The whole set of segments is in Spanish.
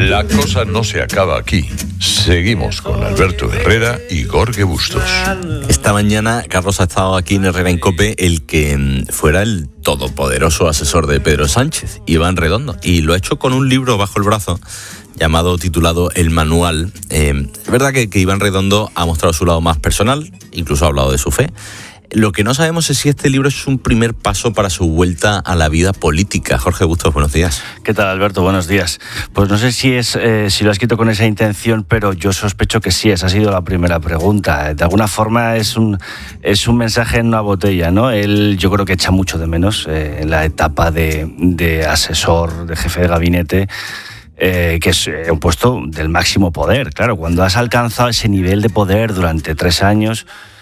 La cosa no se acaba aquí. Seguimos con Alberto Herrera y Jorge Bustos. Esta mañana Carlos ha estado aquí en Herrera en COPE el que fuera el todopoderoso asesor de Pedro Sánchez, Iván Redondo, y lo ha hecho con un libro bajo el brazo titulado El Manual. Es verdad que Iván Redondo ha mostrado su lado más personal, incluso ha hablado de su fe. Lo que no sabemos es si este libro es un primer paso para su vuelta a la vida política. Jorge Bustos, buenos días. ¿Qué tal, Alberto? Buenos días. Pues no sé si lo ha escrito con esa intención, pero yo sospecho que sí, esa ha sido la primera pregunta. De alguna forma es un mensaje en una botella, ¿no? Él yo creo que echa mucho de menos en la etapa de asesor, de jefe de gabinete, que es un puesto del máximo poder. Claro, cuando has alcanzado ese nivel de poder durante 3 años...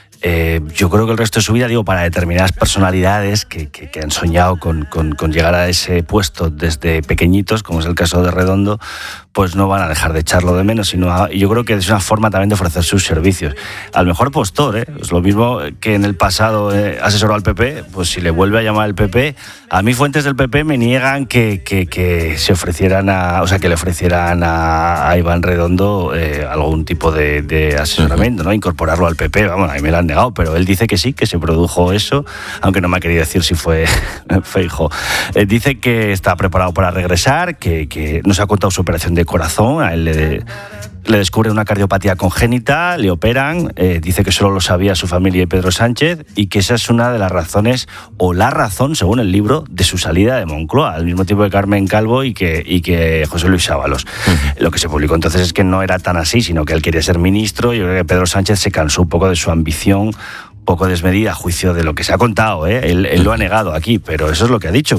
yo creo que el resto de su vida, para determinadas personalidades que han soñado con llegar a ese puesto desde pequeñitos, como es el caso de Redondo, pues no van a dejar de echarlo de menos, y yo creo que es una forma también de ofrecer sus servicios. Al mejor postor, es lo mismo que en el pasado asesoró al PP, pues si le vuelve a llamar el PP, a mí fuentes del PP me niegan que se ofrecieran que le ofrecieran a Iván Redondo algún tipo de asesoramiento, ¿no? Incorporarlo al PP, vamos, a mí me lo han negado, pero él dice que sí, que se produjo eso, aunque no me ha querido decir si fue Feijóo. Dice que está preparado para regresar, que nos ha contado su operación de corazón, a él le descubren una cardiopatía congénita, le operan, dice que solo lo sabía su familia y Pedro Sánchez, y que esa es una de las razones, o la razón, según el libro, de su salida de Moncloa, al mismo tiempo que Carmen Calvo y que José Luis Ábalos. Lo que se publicó entonces es que no era tan así, sino que él quería ser ministro. Yo creo que Pedro Sánchez se cansó un poco de su ambición, poco desmedida, a juicio de lo que se ha contado, él lo ha negado aquí, pero eso es lo que ha dicho,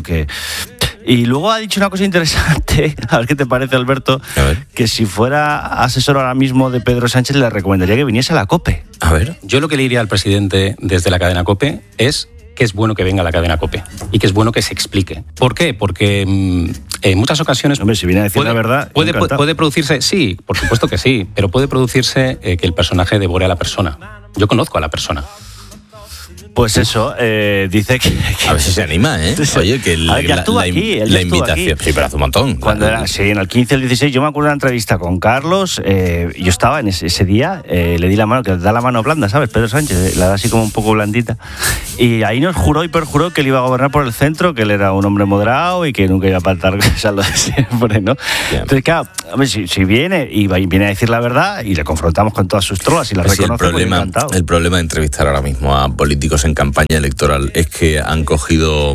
Y luego ha dicho una cosa interesante, a ver qué te parece, Alberto, que si fuera asesor ahora mismo de Pedro Sánchez le recomendaría que viniese a la COPE. A ver. Yo lo que le diría al presidente desde la cadena COPE es que es bueno que venga a la cadena COPE y que es bueno que se explique. ¿Por qué? Porque en muchas ocasiones... Hombre, si viene a decir la verdad... Puede producirse, sí, por supuesto que sí, pero puede producirse que el personaje devore a la persona. Yo conozco a la persona. Pues eso, dice que... A ver si se anima, ¿eh? Oye, que la invitación... Sí, pero hace un montón. Cuando era, sí, en el 15, el 16, yo me acuerdo de una entrevista con Carlos, yo estaba en ese día, le di la mano, que le da la mano blanda, ¿sabes? Pedro Sánchez, la da así como un poco blandita. Y ahí nos juró y perjuró que él iba a gobernar por el centro, que él era un hombre moderado y que nunca iba a faltar cosas lo de siempre, ¿no? Bien. Entonces, claro, hombre, si viene y viene a decir la verdad y le confrontamos con todas sus trolas y las reconoce, pues encantado. El problema de entrevistar ahora mismo a políticos en campaña electoral es que han cogido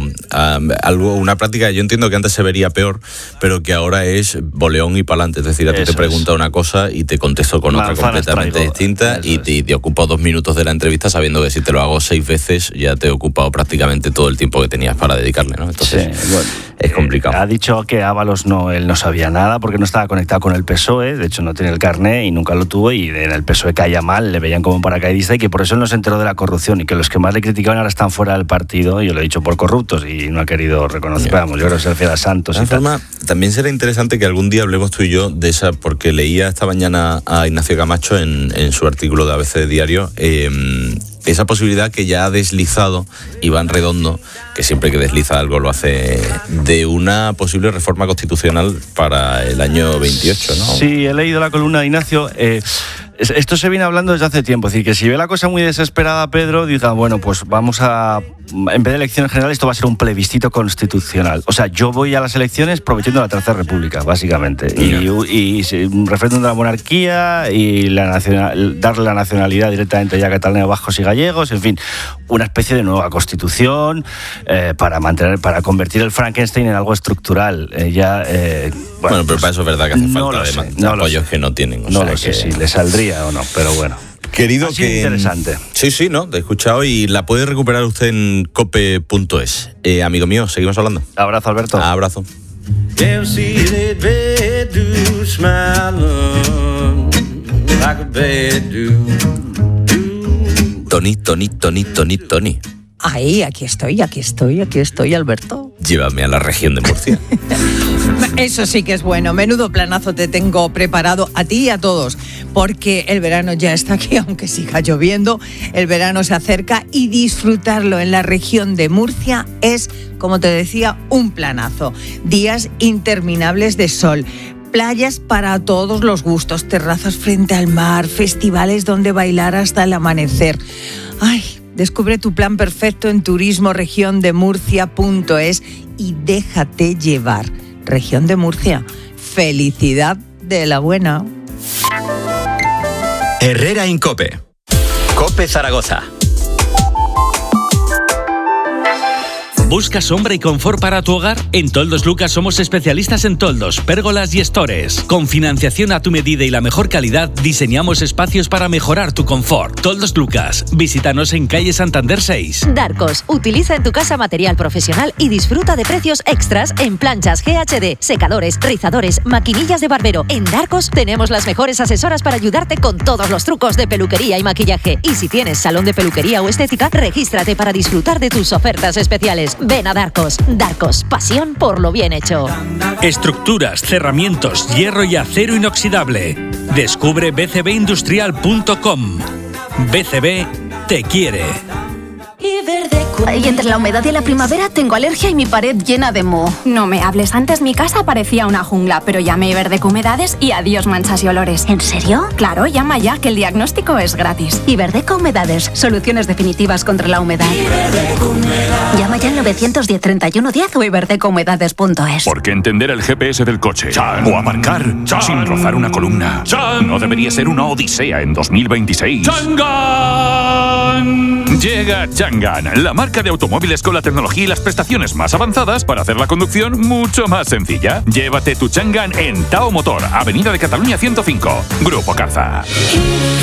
una práctica que yo entiendo que antes se vería peor, pero que ahora es boleón y pa'lante. Es decir, a ti te pregunta una cosa y te contesto con otra completamente distinta, y te ocupo 2 minutos de la entrevista sabiendo que si te lo hago 6 veces ya te he ocupado prácticamente todo el tiempo que tenías para dedicarle, ¿no? Entonces es complicado. Ha dicho que Ábalos él no sabía nada porque no estaba conectado con el PSOE, de hecho no tiene el carné y nunca lo tuvo, y en el PSOE caía mal, le veían como un paracaidista, y que por eso él no se enteró de la corrupción, y que los que más le criticaban ahora están fuera del partido, yo lo he dicho, por corruptos, y no ha querido reconocer. Vamos, yo creo que se refiere a Santos. De todas formas, también será interesante que algún día hablemos tú y yo de esa, porque leía esta mañana a Ignacio Camacho en su artículo de ABC Diario, esa posibilidad que ya ha deslizado Iván Redondo, que siempre que desliza algo lo hace, de una posible reforma constitucional para el año 28, ¿no? Sí, he leído la columna de Ignacio. Esto se viene hablando desde hace tiempo, es decir, que si ve la cosa muy desesperada, Pedro, diga, bueno, pues vamos a, en vez de elecciones generales, esto va a ser un plebiscito constitucional. O sea, yo voy a las elecciones prometiendo la Tercera República, básicamente, y un referéndum de la monarquía y darle la nacionalidad directamente ya a catalanes, vascos y gallegos, en fin, una especie de nueva constitución para convertir el Frankenstein en algo estructural. Bueno, pero para eso es verdad que hace falta apoyos que no tienen. No lo sé si le saldría o no, pero bueno. Querido, que interesante. Sí, ¿no? Te he escuchado y la puede recuperar usted en cope.es. Amigo mío, seguimos hablando. Abrazo, Alberto. Abrazo. Tony. Ay, aquí estoy, Alberto. Llévame a la región de Murcia. Eso sí que es bueno. Menudo planazo te tengo preparado a ti y a todos, porque el verano ya está aquí, aunque siga lloviendo. El verano se acerca y disfrutarlo en la región de Murcia es, como te decía, un planazo. Días interminables de sol. Playas para todos los gustos, terrazas frente al mar, festivales donde bailar hasta el amanecer. Ay, descubre tu plan perfecto en turismoregiondemurcia.es y déjate llevar. Región de Murcia, felicidad de la buena. Herrera en COPE. COPE Zaragoza. ¿Buscas sombra y confort para tu hogar? En Toldos Lucas somos especialistas en toldos, pérgolas y estores. Con financiación a tu medida y la mejor calidad, diseñamos espacios para mejorar tu confort. Toldos Lucas, visítanos en calle Santander 6. Darcos, utiliza en tu casa material profesional y disfruta de precios extras en planchas GHD, secadores, rizadores, maquinillas de barbero. En Darcos tenemos las mejores asesoras para ayudarte con todos los trucos de peluquería y maquillaje. Y si tienes salón de peluquería o estética, regístrate para disfrutar de tus ofertas especiales. Ven a Darcos. Darcos, pasión por lo bien hecho. Estructuras, cerramientos, hierro y acero inoxidable. Descubre bcbindustrial.com. BCB te quiere. Y entre la humedad y la primavera tengo alergia y mi pared llena de moho. No me hables, antes mi casa parecía una jungla, pero llamé a Iberdec Humedades y adiós manchas y olores. ¿En serio? Claro, llama ya, que el diagnóstico es gratis. Iberdec Humedades, soluciones definitivas contra la humedad. Llama ya al 910-3110 o iberdecahumedades.es. ¿Por qué entender el GPS del coche? O aparcar sin rozar una columna. No debería ser una odisea en 2026. ¡Changan! Llega Changan, la marca de automóviles con la tecnología y las prestaciones más avanzadas para hacer la conducción mucho más sencilla. Llévate tu Changan en Tao Motor, Avenida de Cataluña 105, Grupo Carza.